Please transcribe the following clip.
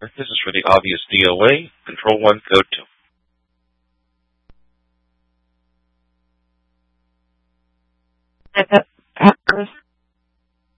This is for the obvious DOA. Control 1, code 2.